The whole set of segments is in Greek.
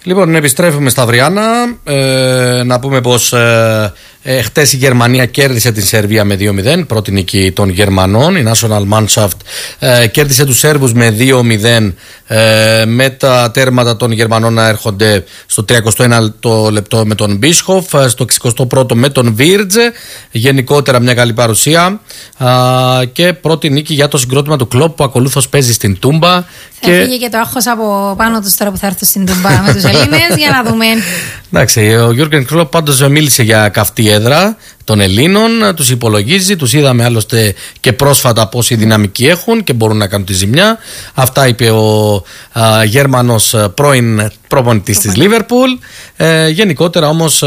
Λοιπόν, επιστρέφουμε στα Αυριάνα. Να πούμε πως χτες η Γερμανία κέρδισε την Σερβία με 2-0. Πρώτη νίκη των Γερμανών. Η National Mannschaft κέρδισε τους Σέρβους με 2-0. Με τα τέρματα των Γερμανών να έρχονται στο 31ο λεπτό με τον Μπίσχοφ, στο 61ο με τον Βίρτζε. Γενικότερα μια καλή παρουσία. Και πρώτη νίκη για το συγκρότημα του Κλοπ που ακολούθως παίζει στην Τούμπα. Θα φύγει και το άγχος από πάνω τους τώρα που θα έρθουν στην Τούμπα με τους Ελλήνες, για να δούμε. Εντάξει, ο Γιούργεν Κλοπ πάντως μίλησε για καυτή έδρα των Ελλήνων, τους υπολογίζει, τους είδαμε άλλωστε και πρόσφατα πόση δυναμική έχουν και μπορούν να κάνουν τη ζημιά. Αυτά είπε ο Γερμανός πρώην προπονητής της Λίβερπουλ. Γενικότερα όμως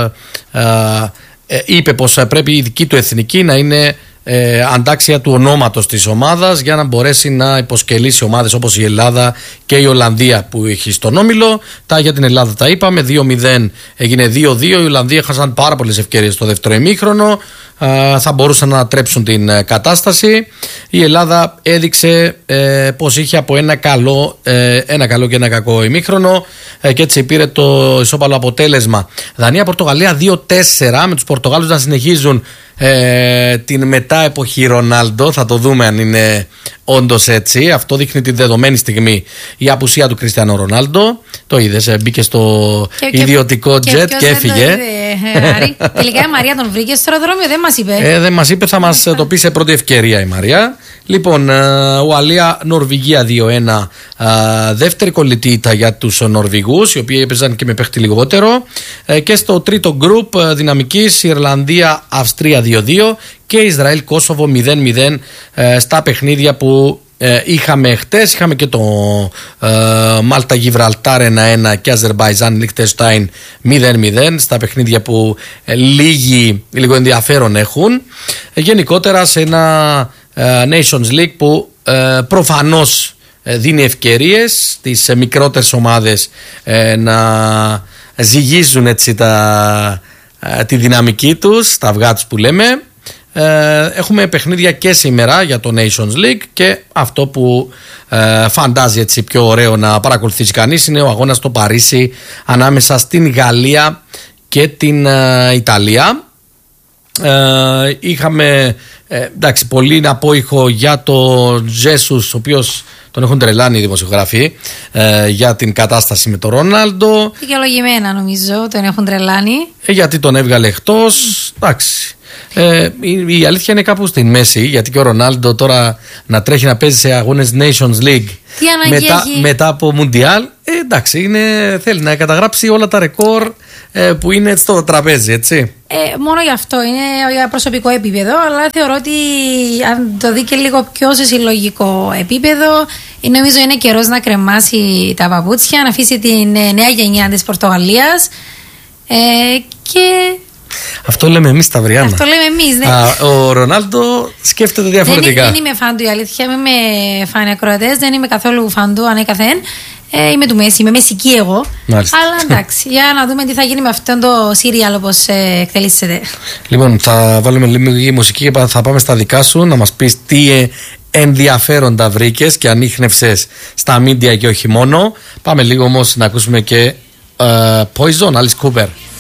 είπε πως πρέπει η δική του εθνική να είναι αντάξια του ονόματος της ομάδας για να μπορέσει να υποσκελίσει ομάδες όπως η Ελλάδα και η Ολλανδία που έχει στον όμιλο. Τα για την Ελλάδα τα είπαμε, 2-0 έγινε 2-2. Οι Ολλανδοί έχασαν πάρα πολλές ευκαιρίες στο δεύτερο ημίχρονο, θα μπορούσαν να τρέψουν την κατάσταση. Η Ελλάδα έδειξε πως είχε από ένα καλό και ένα κακό ημίχρονο και έτσι πήρε το ισόπαλο αποτέλεσμα. Δανία-Πορτογαλία 2-4, με τους Πορτογάλους να συνεχίζουν την μετά εποχή Ρονάλντο. Θα το δούμε αν είναι όντως έτσι. Αυτό δείχνει τη δεδομένη στιγμή η απουσία του Κριστιανό Ρονάλντο. Το είδες, μπήκε στο ιδιωτικό τζετ και έφυγε. Τελικά η Μαρία τον βρήκε στο αεροδρόμιο, δεν μας είπε. Δεν μας είπε, θα μας το πει σε πρώτη ευκαιρία η Μαρία. Λοιπόν, Ουαλία-Νορβηγία 2-1. Δεύτερη κολλητή ήττα για τους Νορβηγούς, οι οποίοι έπαιζαν και με παίχτη λιγότερο. Και στο τρίτο γκρουπ δυναμικής, Ιρλανδία-Αυστρία 2-2 και Ισραήλ-Κόσοβο 0-0 στα παιχνίδια που είχαμε χτες. Είχαμε και το Μάλτα-Γιβραλτάρ 1-1 και Αζερμπαϊτζάν-Λιχτενστάιν 0-0 στα παιχνίδια που λίγο ενδιαφέρον έχουν. Γενικότερα σε ένα Nations League που προφανώς δίνει ευκαιρίες στις μικρότερες ομάδες να ζυγίζουν έτσι τη δυναμική τους, τα αυγά τους που λέμε. Έχουμε παιχνίδια και σήμερα για το Nations League και αυτό που φαντάζει έτσι πιο ωραίο να παρακολουθήσει κανείς είναι ο αγώνας στο Παρίσι ανάμεσα στην Γαλλία και την Ιταλία. Είχαμε πολύ απόϊχο για τον Τζέσους, ο οποίος τον έχουν τρελάνει οι δημοσιογράφοι για την κατάσταση με τον Ρονάλντο. Δικαιολογημένα νομίζω τον έχουν τρελάνει. Γιατί τον έβγαλε εκτός. Εντάξει. Η αλήθεια είναι κάπου στην μέση, γιατί και ο Ρονάλντο τώρα να τρέχει να παίζει σε αγώνες Nations League μετά από Μουντιάλ, εντάξει, θέλει να καταγράψει όλα τα ρεκόρ που είναι στο τραπέζι, έτσι. Μόνο γι' αυτό είναι για προσωπικό επίπεδο, αλλά θεωρώ ότι αν το δει και λίγο πιο σε συλλογικό επίπεδο, νομίζω είναι καιρός να κρεμάσει τα παπούτσια, να αφήσει την νέα γενιά της Πορτογαλίας και... Αυτό λέμε εμείς τα Αυριάνα. Αυτό λέμε εμείς, ναι. Ο Ρονάλντο σκέφτεται διαφορετικά. Δεν είμαι φαν του, η αλήθεια. Είμαι φαν ακροατές, δεν είμαι καθόλου φαν του ανέκαθεν. Είμαι του Μέση, είμαι μεσική εγώ. Μάλιστα. Αλλά εντάξει, για να δούμε τι θα γίνει με αυτό το σύριαλ όπως εκτελήσεται. Λοιπόν, θα βάλουμε λίγη μουσική και θα πάμε στα δικά σου να μας πεις τι ενδιαφέροντα βρήκες και ανίχνευσες στα media και όχι μόνο. Πάμε λίγο όμως να ακούσουμε και Poison, Alice Cooper.